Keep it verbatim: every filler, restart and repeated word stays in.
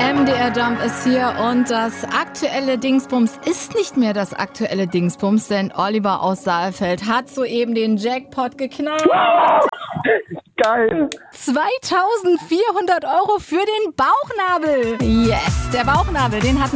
M D R Jump ist hier und das aktuelle Dingsbums ist nicht mehr das aktuelle Dingsbums, denn Oliver aus Saalfeld hat soeben den Jackpot geknackt. Geil. zweitausendvierhundert Euro für den Bauchnabel. Yes, der Bauchnabel, den hat